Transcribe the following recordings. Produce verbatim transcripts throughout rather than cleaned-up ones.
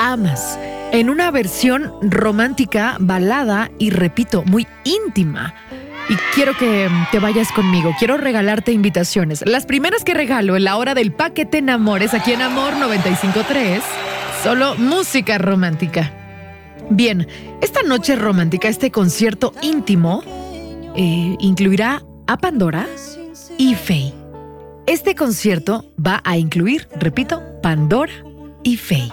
amas, en una versión romántica, balada y, repito, muy íntima. Y quiero que te vayas conmigo, quiero regalarte invitaciones. Las primeras que regalo en la hora del paquete Enamores, aquí en Amor noventa y cinco punto tres, solo música romántica. Bien, esta noche romántica, este concierto íntimo, eh, incluirá a Pandora y Feid. Este concierto va a incluir, repito, Pandora y Feid.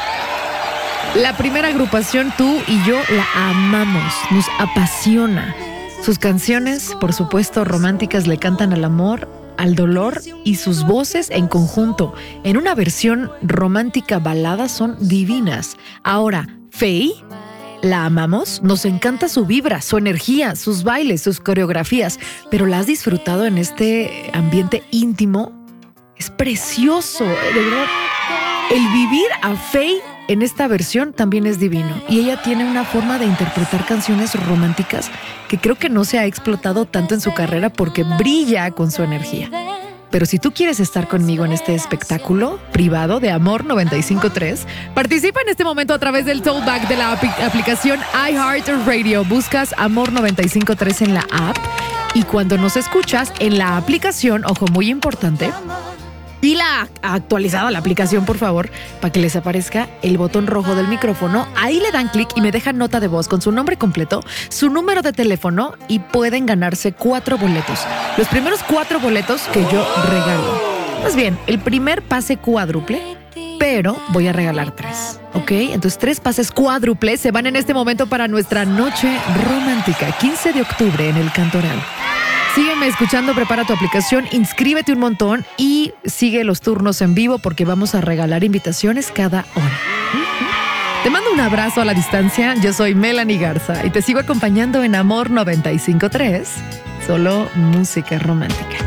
La primera agrupación, tú y yo la amamos, nos apasiona. Sus canciones, por supuesto, románticas, le cantan al amor, al dolor, y sus voces en conjunto, en una versión romántica balada, son divinas. Ahora, Feid, la amamos, nos encanta su vibra, su energía, sus bailes, sus coreografías, pero la has disfrutado en este ambiente íntimo. Es precioso, de verdad. El vivir a Feid en esta versión también es divino, y ella tiene una forma de interpretar canciones románticas que creo que no se ha explotado tanto en su carrera porque brilla con su energía. Pero si tú quieres estar conmigo en este espectáculo privado de Amor noventa y cinco punto tres, participa en este momento a través del Tollback de la ap- aplicación iHeartRadio. Buscas Amor noventa y cinco punto tres en la app, y cuando nos escuchas en la aplicación, ojo, muy importante, y la actualizada la aplicación, por favor, para que les aparezca el botón rojo del micrófono. Ahí le dan clic y me dejan nota de voz con su nombre completo, su número de teléfono, y pueden ganarse cuatro boletos. Los primeros cuatro boletos que yo regalo. Más bien, el primer pase cuádruple, pero voy a regalar tres, ¿ok? Entonces, tres pases cuádruples se van en este momento para nuestra noche romántica, quince de octubre en el Cantoral. Sígueme escuchando, prepara tu aplicación, inscríbete un montón y sigue los turnos en vivo porque vamos a regalar invitaciones cada hora. Te mando un abrazo a la distancia. Yo soy Melanie Garza y te sigo acompañando en Amor noventa y cinco punto tres, solo música romántica.